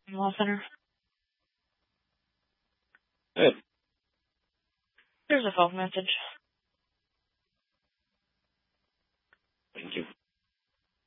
Law Center. Good. There's a phone message. Thank you.